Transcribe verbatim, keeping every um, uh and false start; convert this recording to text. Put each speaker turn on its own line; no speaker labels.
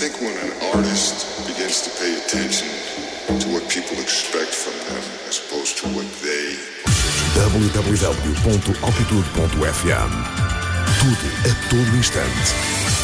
think when an artist begins to pay attention to what people expect from them as opposed to what they...
w w w ponto amplitude ponto f m. Tudo a todo instante.